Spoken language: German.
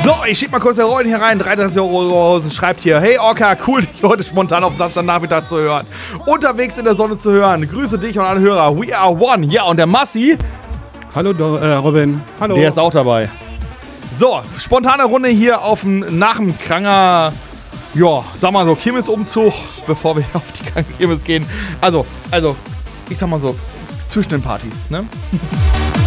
So, ich schieb mal kurz den Rollen hier rein. 33 € schreibt hier: Hey Orca, cool, dich heute spontan auf Samstagnachmittag zu hören. Unterwegs in der Sonne zu hören. Grüße dich und alle Hörer. We are one. Ja, und der Massi. Hallo Robin. Hallo. Der ist auch dabei. So, spontane Runde hier nach dem Kranger, ja, sag mal so, Kirmesumzug, bevor wir auf die kranke Kirmes gehen. Also, ich sag mal so, zwischen den Partys, ne?